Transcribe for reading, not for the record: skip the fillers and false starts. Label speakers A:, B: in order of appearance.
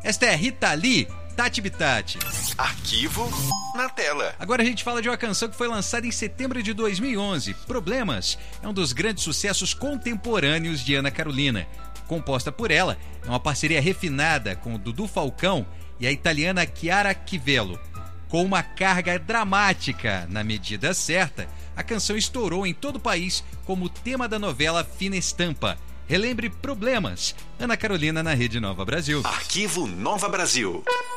A: Esta é a Rita Lee, Tati Bitati.
B: Arquivo na tela.
A: Agora a gente fala de uma canção que foi lançada em setembro de 2011. Problemas é um dos grandes sucessos contemporâneos de Ana Carolina. Composta por ela, é uma parceria refinada com o Dudu Falcão e a italiana Chiara Chivello. Com uma carga dramática na medida certa, a canção estourou em todo o país como tema da novela Fina Estampa. Relembre Problemas. Ana Carolina na Rede Nova Brasil.
B: Arquivo Nova Brasil.